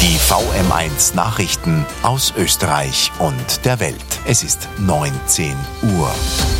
Die VM1 Nachrichten aus Österreich und der Welt. Es ist 19 Uhr.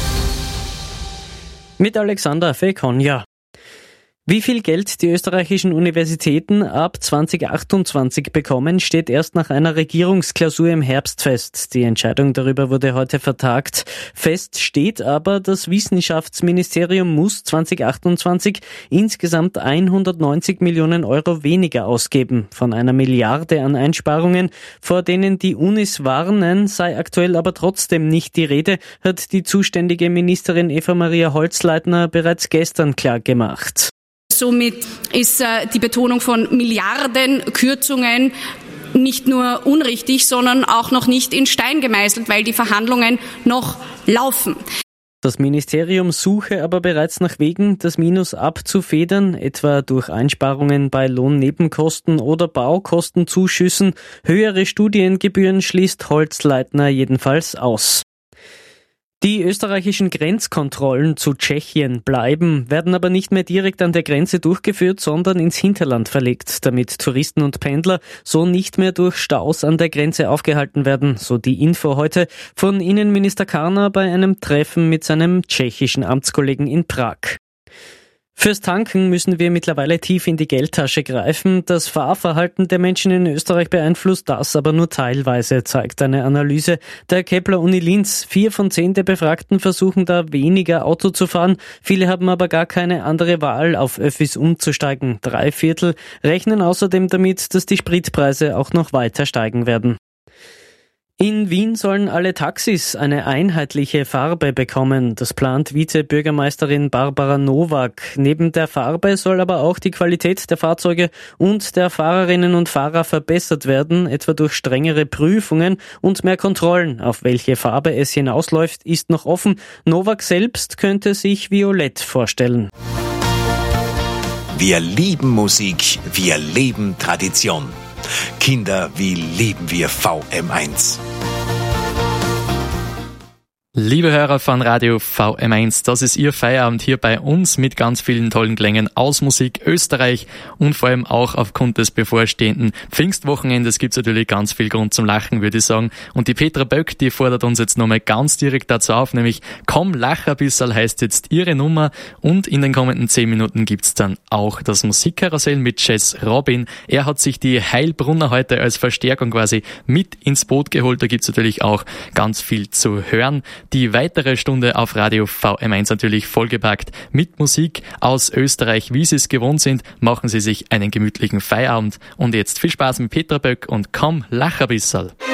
Mit Alexander Fekonja. Wie viel Geld die österreichischen Universitäten ab 2028 bekommen, steht erst nach einer Regierungsklausur im Herbst fest. Die Entscheidung darüber wurde heute vertagt. Fest steht aber, das Wissenschaftsministerium muss 2028 insgesamt 190 Millionen Euro weniger ausgeben. Von 1 Milliarde an Einsparungen, vor denen die Unis warnen, sei aktuell aber trotzdem nicht die Rede, hat die zuständige Ministerin Eva-Maria Holzleitner bereits gestern klargemacht. Somit ist die Betonung von Milliardenkürzungen nicht nur unrichtig, sondern auch noch nicht in Stein gemeißelt, weil die Verhandlungen noch laufen. Das Ministerium suche aber bereits nach Wegen, das Minus abzufedern, etwa durch Einsparungen bei Lohnnebenkosten oder Baukostenzuschüssen. Höhere Studiengebühren schließt Holzleitner jedenfalls aus. Die österreichischen Grenzkontrollen zu Tschechien bleiben, werden aber nicht mehr direkt an der Grenze durchgeführt, sondern ins Hinterland verlegt, damit Touristen und Pendler so nicht mehr durch Staus an der Grenze aufgehalten werden, so die Info heute von Innenminister Karner bei einem Treffen mit seinem tschechischen Amtskollegen in Prag. Fürs Tanken müssen wir mittlerweile tief in die Geldtasche greifen. Das Fahrverhalten der Menschen in Österreich beeinflusst das aber nur teilweise, zeigt eine Analyse der Kepler-Uni Linz. 4 von 10 der Befragten versuchen da weniger Auto zu fahren. Viele haben aber gar keine andere Wahl, auf Öffis umzusteigen. 3/4 rechnen außerdem damit, dass die Spritpreise auch noch weiter steigen werden. In Wien sollen alle Taxis eine einheitliche Farbe bekommen. Das plant Vizebürgermeisterin Barbara Nowak. Neben der Farbe soll aber auch die Qualität der Fahrzeuge und der Fahrerinnen und Fahrer verbessert werden, etwa durch strengere Prüfungen und mehr Kontrollen. Auf welche Farbe es hinausläuft, ist noch offen. Nowak selbst könnte sich Violett vorstellen. Wir lieben Musik, wir leben Tradition. Kinder, wie lieben wir VM1. Liebe Hörer von Radio VM1, das ist Ihr Feierabend hier bei uns mit ganz vielen tollen Klängen aus Musik Österreich und vor allem auch aufgrund des bevorstehenden Pfingstwochenendes gibt's natürlich ganz viel Grund zum Lachen, würde ich sagen. Und die Petra Böck, die fordert uns jetzt nochmal ganz direkt dazu auf, nämlich Komm, lach ein bisschen heißt jetzt ihre Nummer und in den kommenden 10 Minuten gibt's dann auch das Musikkarussell mit Jess Robin. Er hat sich die Heilbrunner heute als Verstärkung quasi mit ins Boot geholt, da gibt's natürlich auch ganz viel zu hören. Die weitere Stunde auf Radio VM1 natürlich vollgepackt mit Musik aus Österreich, wie Sie es gewohnt sind. Machen Sie sich einen gemütlichen Feierabend. Und jetzt viel Spaß mit Petra Böck und Komm, lach ein bisschen.